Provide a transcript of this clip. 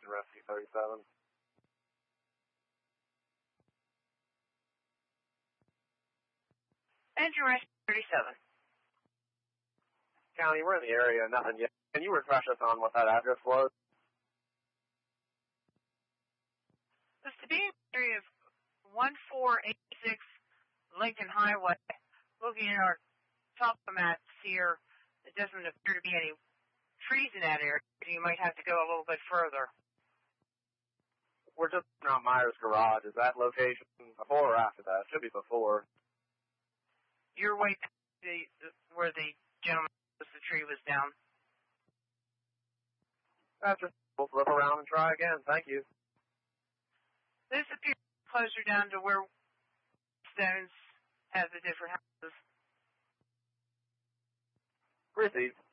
Engine Rescue 37. Engine Rescue 37. County, we're in the area, nothing yet. Can you refresh us on what that address was? The Sabine area of 1486 Lincoln Highway. Looking at our top maps here, it doesn't appear to be any trees in that area. You might have to go a little bit further. We're just around Myers Garage. Is that location before or after that? Should be before. You're way past where the gentleman the tree was down. We'll flip around and try again. Thank you. This appears closer down to where Stones has the different houses. Received.